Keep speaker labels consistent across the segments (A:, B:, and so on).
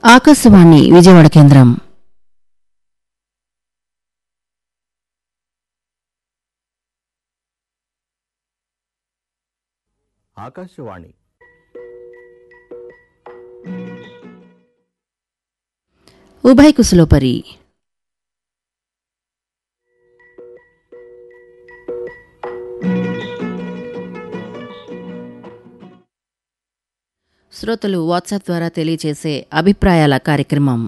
A: ఆకాశవాణి విజయవాడ కేంద్రం.
B: ఆకాశవాణి
A: ఉభయ కుశలోపరి. శ్రోతలు వాట్సాప్ ద్వారా తెలియజేసే అభిప్రాయాల కార్యక్రమం.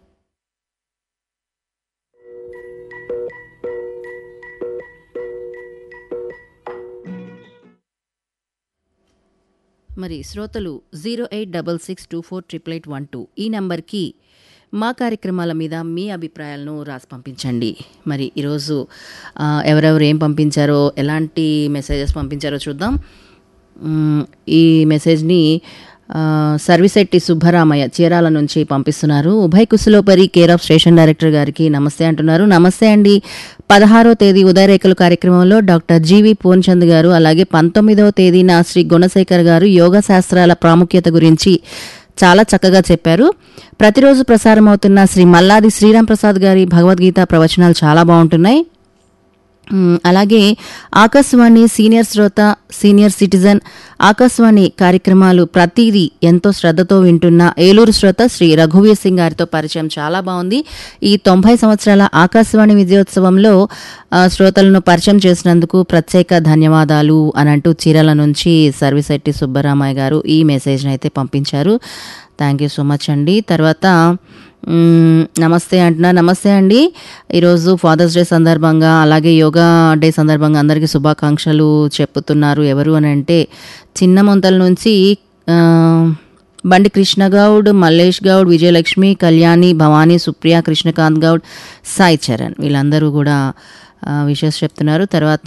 A: మరి శ్రోతలు 08662488812 ఈ నంబర్కి మా కార్యక్రమాల మీద మీ అభిప్రాయాలను రాసి పంపించండి. మరి ఈరోజు ఎవరెవరు ఏం పంపించారో, ఎలాంటి మెసేజెస్ పంపించారో చూద్దాం. ఈ మెసేజ్ని సర్విసెట్టి సుబ్బరామయ్య చీరాల నుంచి పంపిస్తున్నారు. ఉభయ కుశలోపరి కేర్ ఆఫ్ స్టేషన్ డైరెక్టర్ గారికి నమస్తే అంటున్నారు. నమస్తే అండి. 16వ తేదీ ఉదయరేఖలు కార్యక్రమంలో డాక్టర్ జీవి పూర్ణచంద్ గారు, అలాగే 19వ తేదీన శ్రీ గుణశేఖర్ గారు యోగా శాస్త్రాల ప్రాముఖ్యత గురించి చాలా చక్కగా చెప్పారు. ప్రతిరోజు ప్రసారం అవుతున్న శ్రీ మల్లాది శ్రీరామ్ ప్రసాద్ గారి భగవద్గీత ప్రవచనాలు చాలా బాగుంటున్నాయి. అలాగే ఆకాశవాణి సీనియర్ శ్రోత, సీనియర్ సిటిజన్ ఆకాశవాణి కార్యక్రమాలు ప్రతిదీ ఎంతో శ్రద్ధతో వింటున్న ఏలూరు శ్రోత శ్రీ రఘువీర్ సింగ్ గారితో పరిచయం చాలా బాగుంది. ఈ 90 సంవత్సరాల ఆకాశవాణి విజయోత్సవంలో శ్రోతలను పరిచయం చేసినందుకు ప్రత్యేక ధన్యవాదాలు అని అంటూ చీరాల నుంచి సర్విసెట్టి సుబ్బరామయ్య గారు ఈ మెసేజ్ని అయితే పంపించారు. థ్యాంక్ యూ సో మచ్ అండి. తర్వాత నమస్తే అంటున్నా. నమస్తే అండి. ఈరోజు ఫాదర్స్ డే సందర్భంగా, అలాగే యోగా డే సందర్భంగా అందరికీ శుభాకాంక్షలు చెప్పుతున్నారు. ఎవరు అని అంటే చిన్న మొంతల నుంచి బండి కృష్ణ గౌడ్, మల్లేష్ గౌడ్, విజయలక్ష్మి, కళ్యాణి, భవానీ, సుప్రియ, కృష్ణకాంత్ గౌడ్, సాయి చరణ్ వీళ్ళందరూ కూడా విషెస్ చెప్తున్నారు. తర్వాత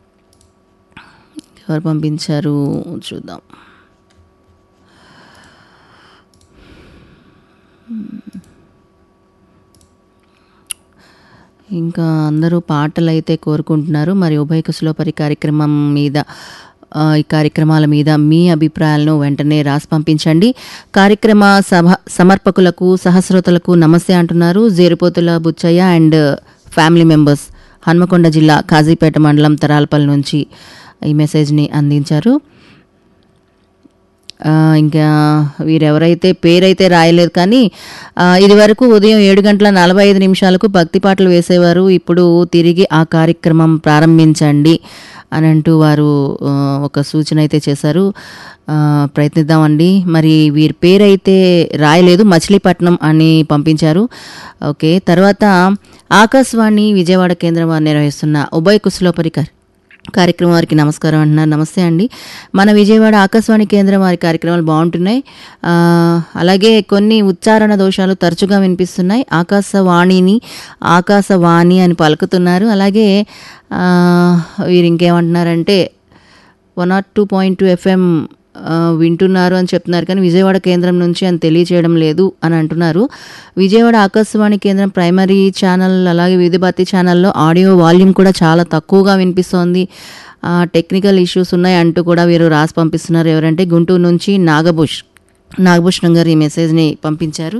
A: ఎవరు పంపించారు చూద్దాం. ఇంకా అందరూ పాటలు అయితే కోరుకుంటున్నారు. మరి ఉభయ కుశలోపరి కార్యక్రమం మీద, ఈ కార్యక్రమాల మీద మీ అభిప్రాయాలను వెంటనే రాసి పంపించండి. కార్యక్రమ సమర్పకులకు, సహస్రోతలకు నమస్తే అంటున్నారు. Jerupothula Buchaiah and family members, Hanamkonda జిల్లా కాజీపేట మండలం తరాలపల్లి నుంచి ఈ మెసేజ్ని అందించారు. ఇంకా వీరెవరైతే పేరైతే రాయలేదు, కానీ ఇది వరకు ఉదయం 7:45 భక్తి పాటలు వేసేవారు. ఇప్పుడు తిరిగి ఆ కార్యక్రమం ప్రారంభించండి అని అంటూ వారు ఒక సూచన అయితే చేశారు. ప్రయత్నిద్దామండి. మరి వీరి పేరైతే రాయలేదు, మచిలీపట్నం అని పంపించారు. ఓకే. తర్వాత ఆకాశవాణి విజయవాడ కేంద్రం వారు నిర్వహిస్తున్న ఉభయ కుశలోపరి కార్యక్రమం వారికి నమస్కారం అంటున్నారు. నమస్తే అండి. మన విజయవాడ ఆకాశవాణి కేంద్రం వారి కార్యక్రమాలు బాగుంటున్నాయి. అలాగే కొన్ని ఉచ్చారణ దోషాలు తరచుగా వినిపిస్తున్నాయి. ఆకాశవాణిని ఆకాశవాణి అని పలుకుతున్నారు. అలాగే వీరు ఇంకేమంటున్నారంటే 102.2 FM వింటున్నారు అని చెప్తున్నారు, కానీ విజయవాడ కేంద్రం నుంచి అని తెలియచేయడం లేదు అని అంటున్నారు. విజయవాడ ఆకాశవాణి కేంద్రం ప్రైమరీ ఛానల్, అలాగే వివిధ భారతి ఛానల్లో ఆడియో వాల్యూమ్ కూడా చాలా తక్కువగా వినిపిస్తోంది, టెక్నికల్ ఇష్యూస్ ఉన్నాయి అంటూ కూడా వీరు రాసి పంపిస్తున్నారు. ఎవరంటే గుంటూరు నుంచి నాగభూషణం గారు ఈ మెసేజ్ని పంపించారు.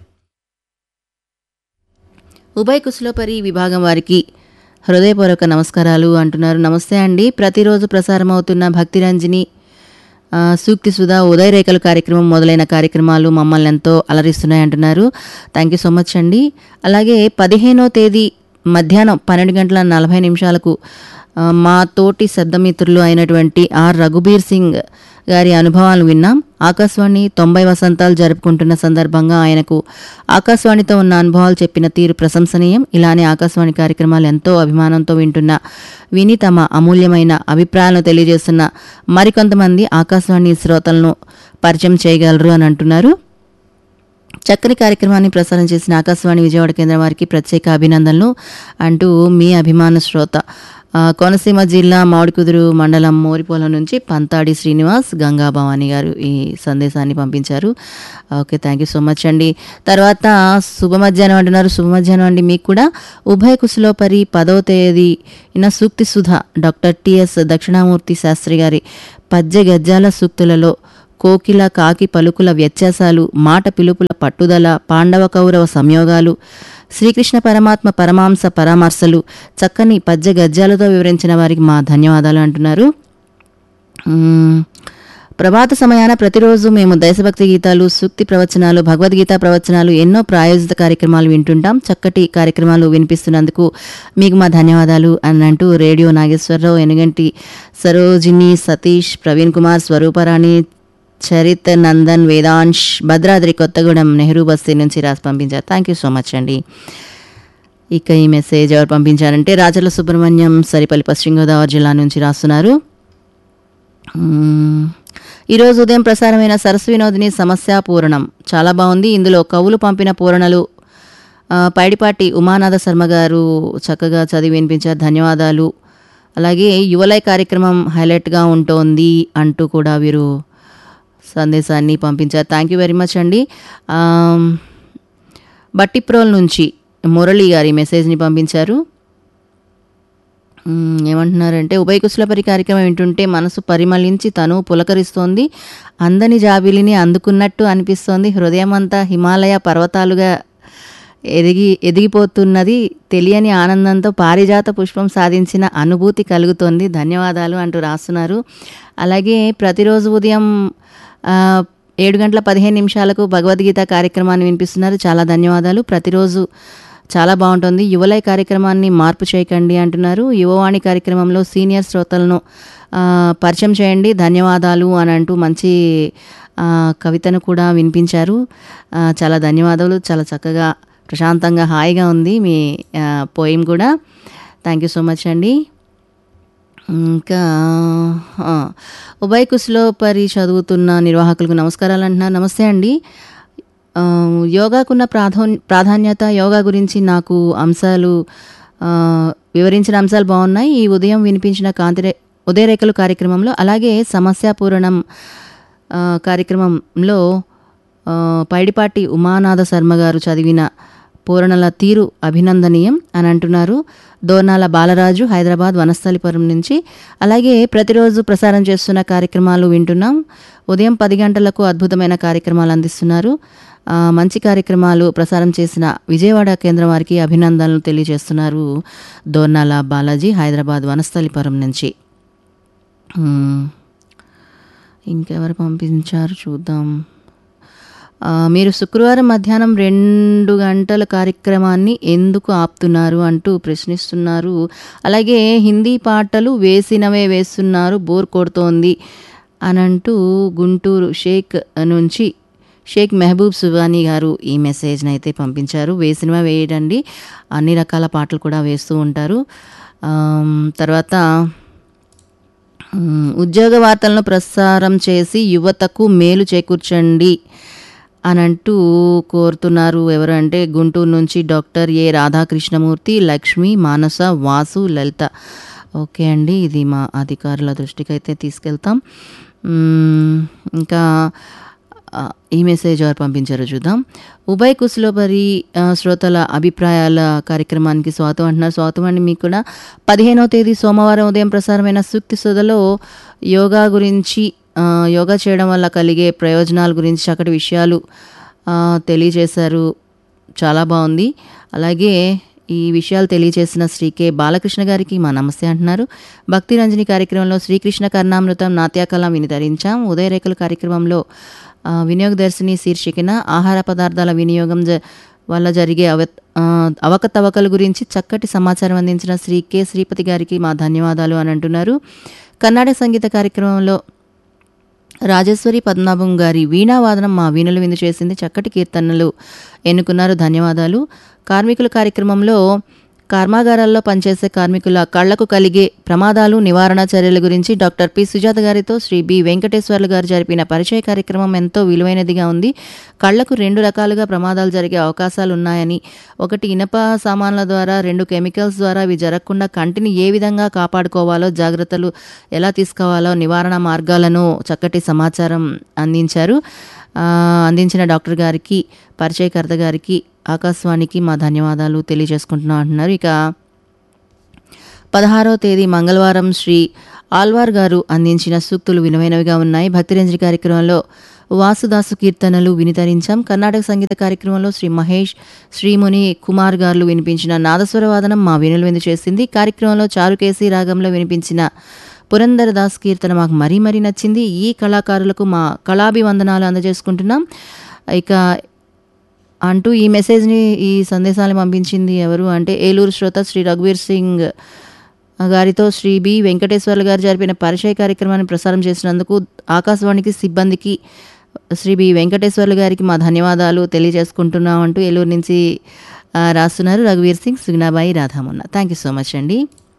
A: ఉభయ కుశలోపరి విభాగం వారికి హృదయపూర్వక నమస్కారాలు అంటున్నారు. నమస్తే అండి. ప్రతిరోజు ప్రసారం అవుతున్న భక్తిరంజని, సూక్తి సుధా, ఉదయరేఖలు కార్యక్రమం మొదలైన కార్యక్రమాలు మమ్మల్ని ఎంతో అలరిస్తున్నాయి అంటున్నారు. థ్యాంక్ యూ సో మచ్ అండి. అలాగే 15వ తేదీ మధ్యాహ్నం 12:40 మా తోటి శబ్దమిత్రులు అయినటువంటి ఆర్ రఘుబీర్ సింగ్ గారి అనుభవాలు విన్నాం. ఆకాశవాణి 90 వసంతాలు జరుపుకుంటున్న సందర్భంగా ఆయనకు ఆకాశవాణితో ఉన్న అనుభవాలు చెప్పిన తీరు ప్రశంసనీయం. ఇలానే ఆకాశవాణి కార్యక్రమాలు ఎంతో అభిమానంతో విని తమ అమూల్యమైన అభిప్రాయాలను తెలియజేస్తున్న మరికొంతమంది ఆకాశవాణి శ్రోతలను పరిచయం చేయగలరు అని అంటున్నారు. చక్కని కార్యక్రమాన్ని ప్రసారం చేసిన ఆకాశవాణి విజయవాడ కేంద్రం వారికి ప్రత్యేక అభినందనలు అంటూ మీ అభిమాన శ్రోత కోనసీమ జిల్లా మామిడికుదురు మండలం మోరిపోలం నుంచి పంతాడి శ్రీనివాస్, గంగా భవాని గారు ఈ సందేశాన్ని పంపించారు. Okay. Thank you so much అండి. తర్వాత శుభ మధ్యాహ్నం అంటున్నారు. శుభ మధ్యాహ్నం అండి మీకు కూడా. ఉభయ కుశలోపరి 10వ తేదీన సూక్తి సుధ డాక్టర్ టిఎస్ దక్షిణామూర్తి శాస్త్రి గారి పద్య గద్యాల సూక్తులలో కోకిల కాకి పలుకుల వ్యత్యాసాలు, మాట పిలుపుల పట్టుదల, పాండవ కౌరవ సంయోగాలు, శ్రీకృష్ణ పరమాత్మ పరమాంస పరామర్శలు చక్కని పద్య గద్యాలతో వివరించిన వారికి మా ధన్యవాదాలు అంటున్నారు. ప్రభాత సమయాన ప్రతిరోజు మేము దేశభక్తి గీతాలు, సూక్తి ప్రవచనాలు, భగవద్గీత ప్రవచనాలు, ఎన్నో ప్రాయోజిత కార్యక్రమాలు వింటుంటాం. చక్కటి కార్యక్రమాలు వినిపిస్తున్నందుకు మీకు మా ధన్యవాదాలు అని అంటూ రేడియో నాగేశ్వరరావు, ఎనుగంటి సరోజిని, సతీష్, ప్రవీణ్ కుమార్, స్వరూపరాణి, చరిత్, నందన్, వేదాంశ్, భద్రాద్రి కొత్తగూడెం నెహ్రూ బస్తీ నుంచి రాసి పంపించారు. థ్యాంక్ యూ సో మచ్ అండి. ఇక ఈ మెసేజ్ ఎవరు పంపించారంటే రాజర్ల సుబ్రహ్మణ్యం, సరిపల్లి, పశ్చిమ గోదావరి జిల్లా నుంచి రాస్తున్నారు. ఈరోజు ఉదయం ప్రసారమైన సరస్సు వినోదిని సమస్య పూరణం చాలా బాగుంది. ఇందులో కవులు పంపిన పూరణలు పైడిపాటి ఉమానాథ శర్మ గారు చక్కగా చదివి వినిపించారు. ధన్యవాదాలు. అలాగే యువలయ కార్యక్రమం హైలైట్గా ఉంటోంది అంటూ కూడా వీరు సందేశాన్ని పంపించారు. థ్యాంక్ యూ వెరీ మచ్ అండి. బట్టిప్రోల్ నుంచి మురళి గారి మెసేజ్ని పంపించారు. ఏమంటున్నారంటే ఉభయ కుశలపరి కార్యక్రమం వింటుంటే మనసు పరిమళించి తను పులకరిస్తోంది. అందని జాబిలిని అందుకున్నట్టు అనిపిస్తోంది. హృదయం అంతా హిమాలయ పర్వతాలుగా ఎదిగిపోతున్నది. తెలియని ఆనందంతో పారిజాత పుష్పం సాధించిన అనుభూతి కలుగుతోంది. ధన్యవాదాలు అంటూ రాస్తున్నారు. అలాగే ప్రతిరోజు ఉదయం 7:15 భగవద్గీత కార్యక్రమాన్ని వినిపిస్తున్నారు. చాలా ధన్యవాదాలు. ప్రతిరోజు చాలా బాగుంటుంది. యువలయ కార్యక్రమాన్ని మార్పు చేయకండి అంటున్నారు. యువవాణి కార్యక్రమంలో సీనియర్ శ్రోతలను పరిచయం చేయండి. ధన్యవాదాలు అని అంటూ మంచి కవితను కూడా వినిపించారు. చాలా ధన్యవాదాలు. చాలా చక్కగా ప్రశాంతంగా హాయిగా ఉంది మీ పోయిం కూడా. థ్యాంక్ యూ సో మచ్ అండి. ఇంకా ఉభయ కుశలోపరి చదువుతున్న నిర్వాహకులకు నమస్కారాలు అంటున్నారు. నమస్తే అండి. యోగాకున్న ప్రాధాన్యత, యోగా గురించి నాకు అంశాలు వివరించిన అంశాలు బాగున్నాయి. ఈ ఉదయం వినిపించిన ఉదయరేఖలు కార్యక్రమంలో, అలాగే సమస్యాపూరణం కార్యక్రమంలో పైడిపాటి ఉమానాథ శర్మ గారు చదివిన పూరణల తీరు అభినందనీయం అని అంటున్నారు. దోర్నాల బాలరాజు, హైదరాబాద్ వనస్థలిపురం నుంచి. అలాగే ప్రతిరోజు ప్రసారం చేస్తున్న కార్యక్రమాలు వింటున్నాం. ఉదయం 10 గంటలకు అద్భుతమైన కార్యక్రమాలు అందిస్తున్నారు. మంచి కార్యక్రమాలు ప్రసారం చేసిన విజయవాడ కేంద్రం వారికి అభినందనలు తెలియజేస్తున్నారు. దోర్నాల బాలాజీ, హైదరాబాద్ వనస్థలిపురం నుంచి. ఇంకెవరు పంపించారు చూద్దాం. మీరు శుక్రవారం మధ్యాహ్నం 2 గంటల కార్యక్రమాన్ని ఎందుకు ఆపుతున్నారు అంటూ ప్రశ్నిస్తున్నారు. అలాగే హిందీ పాటలు వేసినవే వేస్తున్నారు, బోర్ కొడుతోంది అని అంటూ గుంటూరు నుంచి షేక్ మెహబూబ్ సుబానీ గారు ఈ మెసేజ్ని అయితే పంపించారు. వేసినవే వేయడండి, అన్ని రకాల పాటలు కూడా వేస్తూ ఉంటారు. తర్వాత ఉద్యోగ వార్తలను ప్రసారం చేసి యువతకు మేలు చేకూర్చండి అని అంటూ కోరుతున్నారు. ఎవరు అంటే గుంటూరు నుంచి డాక్టర్ ఏ రాధాకృష్ణమూర్తి, లక్ష్మి, మానస, వాసు, లలిత. ఓకే అండి, ఇది మా అధికారుల దృష్టికి అయితే తీసుకెళ్తాం. ఇంకా ఈ మెసేజ్ ఎవరు పంపించారో చూద్దాం. ఉభయ కుశలోపరి శ్రోతల అభిప్రాయాల కార్యక్రమానికి స్వాగతం అంటున్నారు. స్వాగతం అండి మీకు కూడా. 15వ తేదీ సోమవారం ఉదయం ప్రసారమైన సూక్తి సుధలో యోగా గురించి, యోగా చేయడం వల్ల కలిగే ప్రయోజనాల గురించి చక్కటి విషయాలు తెలియజేశారు. చాలా బాగుంది. అలాగే ఈ విషయాలు తెలియజేసిన శ్రీ కె బాలకృష్ణ గారికి మా నమస్తే అంటున్నారు. భక్తి రంజని కార్యక్రమంలో శ్రీకృష్ణ కర్ణామృతం, నాట్యకళం వినితరించాం. ఉదయరేఖల కార్యక్రమంలో వినియోగదర్శిని శీర్షికన ఆహార పదార్థాల వినియోగం వల్ల జరిగే అవకతవకల గురించి చక్కటి సమాచారం అందించిన శ్రీ కె శ్రీపతి గారికి మా ధన్యవాదాలు అని అంటున్నారు. కర్ణాటక సంగీత కార్యక్రమంలో రాజేశ్వరి పద్మనాభం గారి వీణావాదనం మా వీణులు విందు చేసింది. చక్కటి కీర్తనలు ఎన్నుకున్నారు. ధన్యవాదాలు. కార్మికుల కార్యక్రమంలో కర్మాగారాల్లో పనిచేసే కార్మికుల కళ్లకు కలిగే ప్రమాదాలు, నివారణ చర్యల గురించి డాక్టర్ పి సుజాత గారితో శ్రీ బి వెంకటేశ్వర్లు గారు జరిపిన పరిచయ కార్యక్రమం ఎంతో విలువైనదిగా ఉంది. కళ్లకు 2 రకాలుగా ప్రమాదాలు జరిగే అవకాశాలు ఉన్నాయని, ఒకటి ఇనప సామాన్ల ద్వారా, 2 కెమికల్స్ ద్వారా ఇవి జరగకుండా కంటిని ఏ విధంగా కాపాడుకోవాలో, జాగ్రత్తలు ఎలా తీసుకోవాలో, నివారణ మార్గాలను చక్కటి సమాచారం అందించిన డాక్టర్ గారికి, పరిచయకర్త గారికి, ఆకాశవాణికి మా ధన్యవాదాలు తెలియజేసుకుంటున్నాం అంటున్నారు. ఇక 16వ తేదీ మంగళవారం శ్రీ ఆల్వార్ గారు అందించిన సూక్తులు విలువైనవిగా ఉన్నాయి. భక్తిరంజని కార్యక్రమంలో వాసుదాసు కీర్తనలు వినితరించాం. కర్ణాటక సంగీత కార్యక్రమంలో శ్రీ మహేష్, శ్రీముని కుమార్ గారు వినిపించిన నాదస్వర వాదనం మా వినులు చేసింది. కార్యక్రమంలో చారుకేసి రాగంలో వినిపించిన పురందరదాస్ కీర్తన మాకు మరీ మరీ నచ్చింది. ఈ కళాకారులకు మా కళాభివందనాలు అందజేసుకుంటున్నాం. ఇక అంటూ ఈ మెసేజ్ని, ఈ సందేశాన్ని పంపించింది ఎవరు అంటే ఏలూరు శ్రోత శ్రీ రఘువీర్ సింగ్ గారితో శ్రీ బి వెంకటేశ్వర్లు గారు జరిపిన పరిచయ కార్యక్రమాన్ని ప్రసారం చేసినందుకు ఆకాశవాణికి, సిబ్బందికి, శ్రీ బి వెంకటేశ్వర్లు గారికి మా ధన్యవాదాలు తెలియజేసుకుంటున్నాం అంటూ ఏలూరు నుంచి రాస్తున్నారు రఘువీర్ Singh, Sugnabai, రాధామున్న. Thank you so much అండి.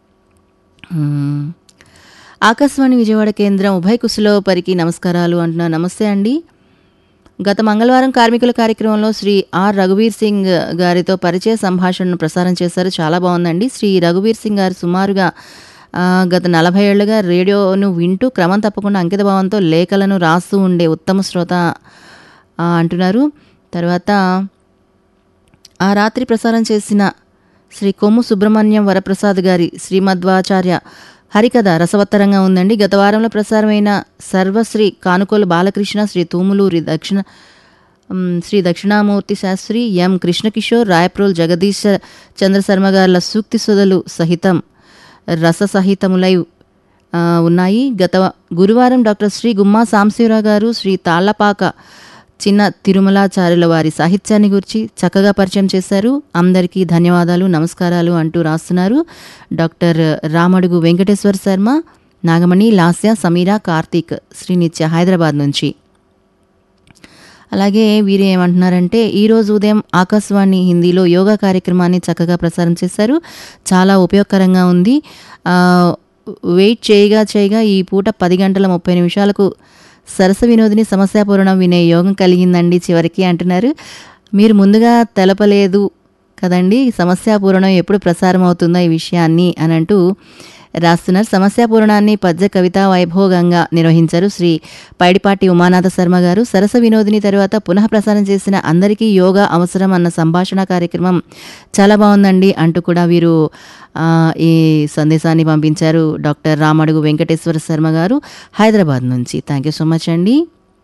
A: ఆకాశవాణి విజయవాడ కేంద్రం ఉభయ కుశలోపరికి నమస్కారాలు అంటున్నా. నమస్తే అండి. గత మంగళవారం కార్మికుల కార్యక్రమంలో శ్రీ ఆర్ రఘువీర్ సింగ్ గారితో పరిచయ సంభాషణను ప్రసారం చేశారు. చాలా బాగుందండి. శ్రీ రఘువీర్ సింగ్ గారు సుమారుగా గత 40 ఏళ్లుగా రేడియోను వింటూ క్రమం తప్పకుండా అంకిత భావంతో లేఖలను రాస్తూ ఉండే ఉత్తమ శ్రోత అంటున్నారు. తర్వాత ఆ రాత్రి ప్రసారం చేసిన శ్రీ కొమ్ము సుబ్రహ్మణ్యం వరప్రసాద్ గారి శ్రీమధ్వాచార్య హరికథ రసవత్తరంగా ఉందండి. గత వారంలో ప్రసారమైన సర్వశ్రీ కానుకోలు బాలకృష్ణ, శ్రీ తూములూరి శ్రీ దక్షిణామూర్తి శాస్త్రి, ఎం కృష్ణకిషోర్, రాయప్రోల్ జగదీశ చంద్రశర్మ గారుల సూక్తి సుధలు సహితం రససహితములై ఉన్నాయి. గత గురువారం డాక్టర్ శ్రీ గుమ్మా సాంశివరావు గారు శ్రీ తాళ్లపాక చిన్న తిరుమలాచార్యుల వారి సాహిత్యాన్ని గురించి చక్కగా పరిచయం చేశారు. అందరికీ ధన్యవాదాలు, నమస్కారాలు అంటూ రాస్తున్నారు డాక్టర్ రామడుగు వెంకటేశ్వర శర్మ, నాగమణి, లాస్య, సమీరా, కార్తీక్, శ్రీనిత్య, హైదరాబాద్ నుంచి. అలాగే వీరు ఏమంటున్నారంటే ఈరోజు ఉదయం ఆకాశవాణి హిందీలో యోగా కార్యక్రమాన్ని చక్కగా ప్రసారం చేశారు. చాలా ఉపయోగకరంగా ఉంది. వెయిట్ చేయగా ఈ పూట 10 గంటల 30 నిమిషాలకు సరస వినోదిని సమస్యాపూర్ణం వినే యోగం కలిగిందండి చివరికి అంటున్నారు. మీరు ముందుగా తెలపలేదు కదండి సమస్యాపూర్ణం ఎప్పుడు ప్రసారం అవుతుందో ఈ విషయాన్ని అని అంటూ రాస్తున్నారు. సమస్యాపూర్ణాన్ని పద్య కవితా వైభోగంగా నిర్వహించారు శ్రీ పైడిపాటి ఉమానాథ శర్మ గారు. సరస వినోదిని తరువాత పునః ప్రసారం చేసిన అందరికీ యోగా అవసరం అన్న సంభాషణ కార్యక్రమం చాలా బాగుందండి అంటూ కూడా వీరు ఈ సందేశాన్ని పంపించారు డాక్టర్ రామడుగు వెంకటేశ్వర శర్మ గారు, హైదరాబాద్ నుంచి. థ్యాంక్ యూ సో మచ్ అండి.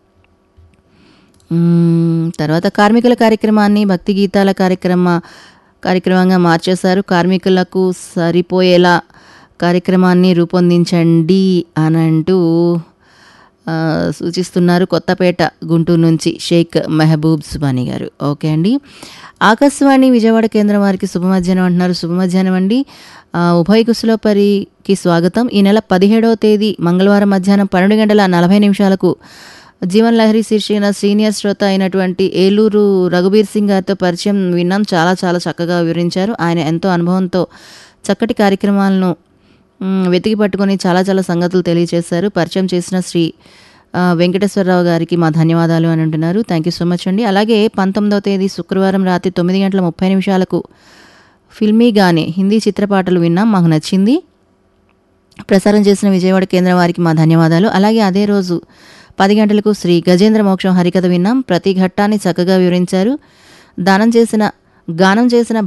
A: తర్వాత కార్మికుల కార్యక్రమాన్ని భక్తి గీతాల కార్యక్రమంగా మార్చేశారు. కార్మికులకు సరిపోయేలా కార్యక్రమాన్ని రూపొందించండి అని అంటూ సూచిస్తున్నారు కొత్తపేట, గుంటూరు నుంచి షేక్ మెహబూబ్ సుబానీ గారు. ఓకే అండి. ఆకాశవాణి విజయవాడ కేంద్రం వారికి శుభమధ్యాహ్నం అంటున్నారు. శుభమధ్యాహ్నం అండి. ఉభయ కుశలోపరికి స్వాగతం. ఈ నెల 17వ తేదీ మంగళవారం మధ్యాహ్నం 12 గంటల 40 నిమిషాలకు జీవన్ లహరి శీర్షికన సీనియర్ శ్రోత అయినటువంటి ఏలూరు రఘువీర్ సింగ్ గారితో పరిచయం విన్నాం. చాలా చాలా చక్కగా వివరించారు. ఆయన ఎంతో అనుభవంతో చక్కటి కార్యక్రమాలను వెతికి పట్టుకొని చాలా చాలా సంగతులు తెలియజేశారు. పరిచయం చేసిన శ్రీ వెంకటేశ్వరరావు గారికి మా ధన్యవాదాలు అని అంటున్నారు. థ్యాంక్ యూ సో మచ్ అండి. అలాగే 19వ తేదీ శుక్రవారం రాత్రి 9 గంటల 30 నిమిషాలకు ఫిల్మీగానే హిందీ చిత్రపాటలు విన్నాం. మాకు నచ్చింది. ప్రసారం చేసిన విజయవాడ కేంద్రం వారికి మా ధన్యవాదాలు. అలాగే అదే రోజు 10 గంటలకు శ్రీ గజేంద్ర మోక్షం హరికథ విన్నాం. ప్రతి ఘట్టాన్ని చక్కగా వివరించారు. గానం చేసిన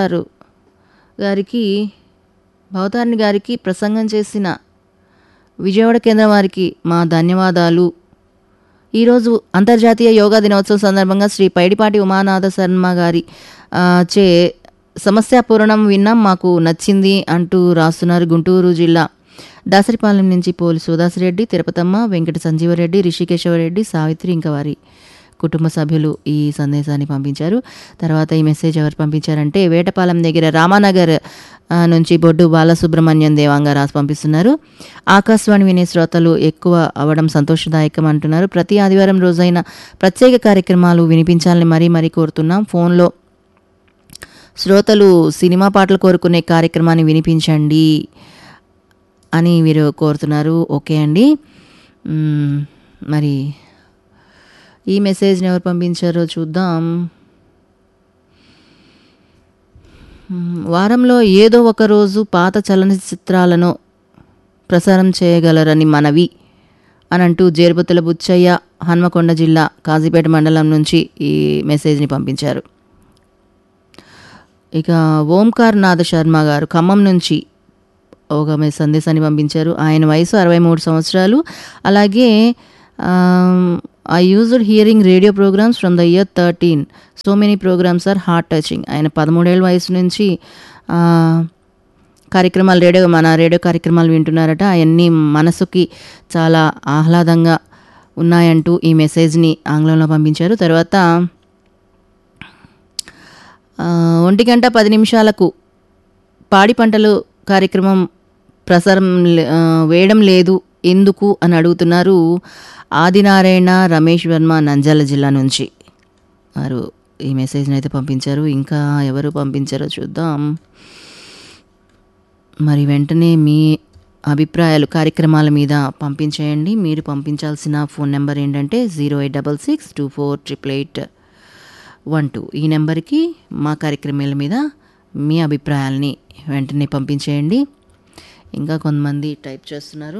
A: భవతారిణి గారికి ప్రసంగం చేసిన విజయవాడ కేంద్రం వారికి మా ధన్యవాదాలు. ఈరోజు అంతర్జాతీయ యోగా దినోత్సవం సందర్భంగా శ్రీ పైడిపాటి ఉమానాథ శర్మ గారి చే సమస్యాపూర్ణం విన్నాం, మాకు నచ్చింది అంటూ రాస్తున్నారు గుంటూరు జిల్లా దాసరిపాలెం నుంచి పోలి సుదాసిరెడ్డి, తిరుపతమ్మ, వెంకట సంజీవరెడ్డి, రిషికేశవరెడ్డి, సావిత్రి, ఇంకా వారి కుటుంబ సభ్యులు ఈ సందేశాన్ని పంపించారు. తర్వాత ఈ మెసేజ్ ఎవరు పంపించారంటే వేటపాలెం దగ్గర రామానగర్ నుంచి బొడ్డు బాలసుబ్రహ్మణ్యం దేవాంగా రాసి పంపిస్తున్నారు. ఆకాశవాణి వినే శ్రోతలు ఎక్కువ అవ్వడం సంతోషదాయకం అంటున్నారు. ప్రతి ఆదివారం రోజైన ప్రత్యేక కార్యక్రమాలు వినిపించాలని మరీ కోరుతున్నాం. ఫోన్లో శ్రోతలు సినిమా పాటలు కోరుకునే కార్యక్రమాన్ని వినిపించండి అని వీరు కోరుతున్నారు. ఓకే అండి. మరి ఈ మెసేజ్ని ఎవరు పంపించారో చూద్దాం. వారంలో ఏదో ఒక రోజు పాత చలనచిత్రాలను ప్రసారం చేయగలరని మనవి అని అంటూ జేరుబతుల బుచ్చయ్య, హన్మకొండ జిల్లా కాజీపేట మండలం నుంచి ఈ మెసేజ్ని పంపించారు. ఇక ఓంకార్ నాథ శర్మ గారు ఖమ్మం నుంచి ఒక సందేశాన్ని పంపించారు. ఆయన వయసు 63 సంవత్సరాలు. అలాగే I used hearing radio programmes from the year 13. So many programmes are heart touching. ఆయన 13 ఏళ్ళ వయసు నుంచి కార్యక్రమాలు మన రేడియో కార్యక్రమాలు వింటున్నారట. అవన్నీ మనసుకి చాలా ఆహ్లాదంగా ఉన్నాయంటూ ఈ మెసేజ్ని ఆంగ్లంలో పంపించారు. తర్వాత 1:10 పాడి పంటలు కార్యక్రమం ప్రసారం వేయడం లేదు ఎందుకు అని అడుగుతున్నారు ఆదినారాయణ రమేష్ వర్మ నంద్యాల జిల్లా నుంచి. వారు ఈ మెసేజ్ని అయితే పంపించారు. ఇంకా ఎవరు పంపించారో చూద్దాం. మరి వెంటనే మీ అభిప్రాయాలు కార్యక్రమాల మీద పంపించేయండి. మీరు పంపించాల్సిన ఫోన్ నెంబర్ ఏంటంటే 08662488812. ఈ నెంబర్కి మా కార్యక్రమాల మీద మీ అభిప్రాయాలని వెంటనే పంపించేయండి. ఇంకా కొంతమంది టైప్ చేస్తున్నారు.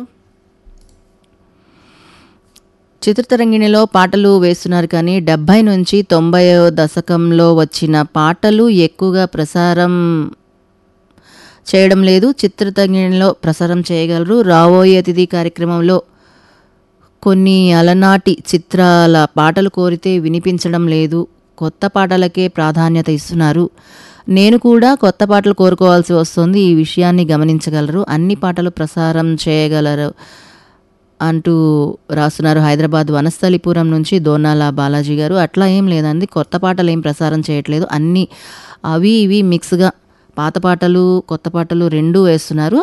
A: చిత్రతరంగిణిలో పాటలు వేస్తున్నారు కానీ 70 నుంచి 90 దశకంలో వచ్చిన పాటలు ఎక్కువగా ప్రసారం చేయడం లేదు. చిత్రతరంగిణిలో ప్రసారం చేయగలరు. రాబోయే అతిథి కార్యక్రమంలో కొన్ని అలనాటి చిత్రాల పాటలు కోరితే వినిపించడం లేదు. కొత్త పాటలకే ప్రాధాన్యత ఇస్తున్నారు. నేను కూడా కొత్త పాటలు కోరుకోవాల్సి వస్తుంది. ఈ విషయాన్ని గమనించగలరు. అన్ని పాటలు ప్రసారం చేయగలరు అంటూ రాస్తున్నారు. హైదరాబాద్ వనస్థలిపురం నుంచి దోనాల బాలాజీ గారు. అట్లా ఏం లేదండి, కొత్త పాటలు ఏం ప్రసారం చేయట్లేదు. అన్నీ అవి ఇవి మిక్స్గా పాత పాటలు కొత్త పాటలు రెండూ వేస్తున్నారు.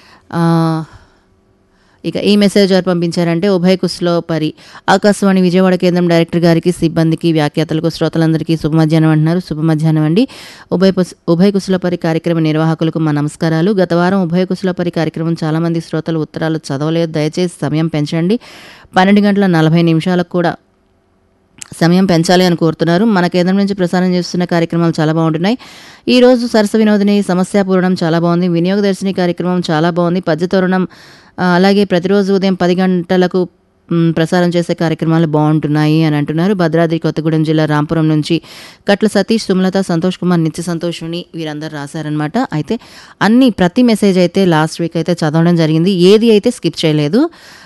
A: ఇక ఈ మెసేజ్ ఎవరు పంపించారంటే ఉభయ కుశలోపరి ఆకాశవాణి విజయవాడ కేంద్రం డైరెక్టర్ గారికి, సిబ్బందికి, వ్యాఖ్యాతలకు, శ్రోతలందరికీ శుభ మధ్యాహ్నం అంటున్నారు. శుభ మధ్యాహ్నం అండి. ఉభయ కుశలోపరి కార్యక్రమ నిర్వాహకులకు మా నమస్కారాలు. గత వారం ఉభయ కుశలోపరి కార్యక్రమం చాలామంది శ్రోతలు ఉత్తరాలు చదవలేదు. దయచేసి సమయం పెంచండి. 12:40 కూడా సమయం పెంచాలి అని కోరుతున్నారు. మన కేంద్రం నుంచి ప్రసారం చేస్తున్న కార్యక్రమాలు చాలా బాగుంటున్నాయి. ఈరోజు సరస వినోదిని సమస్యాపూరణం చాలా బాగుంది. వినియోగదర్శిని కార్యక్రమం చాలా బాగుంది. పద్యతోరణం అలాగే ప్రతిరోజు ఉదయం 10 గంటలకు ప్రసారం చేసే కార్యక్రమాలు బాగుంటున్నాయి అని అంటున్నారు. భద్రాద్రి కొత్తగూడెం జిల్లా రాంపురం నుంచి కట్ల సతీష్, సుమలత, సంతోష్ కుమార్, నిత్య సంతోషుని వీరందరూ రాశారనమాట. అయితే ప్రతి మెసేజ్ అయితే లాస్ట్ వీక్ అయితే చదవడం జరిగింది. ఏది అయితే స్కిప్ చేయలేదు.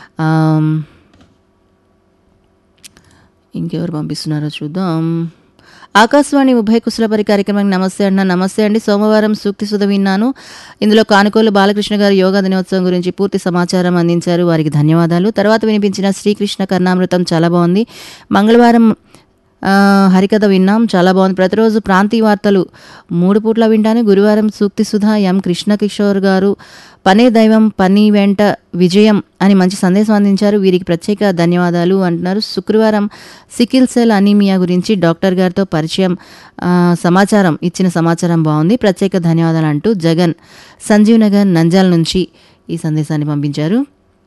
A: ఇంకెవరు పంపిస్తున్నారో చూద్దాం. ఆకాశవాణి ఉభయ కుశలపరి కార్యక్రమానికి నమస్తే అన్న. నమస్తే అండి. సోమవారం సూక్తి సుధ విన్నాను. ఇందులో కానుకోలు బాలకృష్ణ గారు యోగా దినోత్సవం గురించి పూర్తి సమాచారం అందించారు. వారికి ధన్యవాదాలు. తర్వాత వినిపించిన శ్రీకృష్ణ కర్ణామృతం చాలా బాగుంది. మంగళవారం హరికథ విన్నాం, చాలా బాగుంది. ప్రతిరోజు ప్రాంతీయ వార్తలు 3 పూట్ల వింటాను. గురువారం సూక్తి సుధ ఎం కృష్ణకిషోర్ గారు పనే దైవం పని వెంట విజయం అని మంచి సందేశం అందించారు. వీరికి ప్రత్యేక ధన్యవాదాలు అంటున్నారు. శుక్రవారం సికిల్ సెల్ అనీమియా గురించి డాక్టర్ గారితో పరిచయం ఇచ్చిన సమాచారం బాగుంది. ప్రత్యేక ధన్యవాదాలు అంటూ జగన్ సంజీవ్ నగర్ నంద్యాల నుంచి ఈ సందేశాన్ని పంపించారు.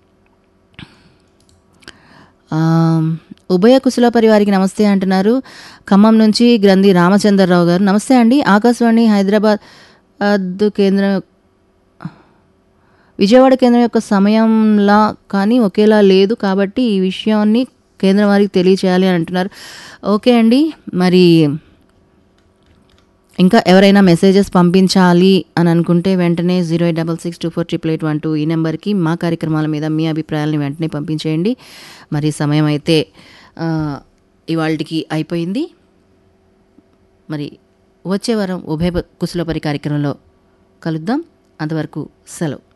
A: ఉభయ కుశలోపరి వారికి నమస్తే అంటున్నారు. ఖమ్మం నుంచి గ్రంథి రామచంద్రరావు గారు. నమస్తే అండి. ఆకాశవాణి హైదరాబాద్ కేంద్రం విజయవాడ కేంద్రం యొక్క సమయంలా కానీ ఒకేలా లేదు కాబట్టి ఈ విషయాన్ని కేంద్రం వారికి తెలియచేయాలి అని అంటున్నారు. ఓకే అండి. మరి ఇంకా ఎవరైనా మెసేజెస్ పంపించాలి అని అనుకుంటే వెంటనే 08662488812 ఈ నెంబర్కి మా కార్యక్రమాల మీద మీ అభిప్రాయాలని వెంటనే పంపించేయండి. మరి సమయం అయితే ఇవాళకి అయిపోయింది. మరి వచ్చే వారం ఉభయ కుశలోపరి కార్యక్రమంలో కలుద్దాం. అంతవరకు సెలవు.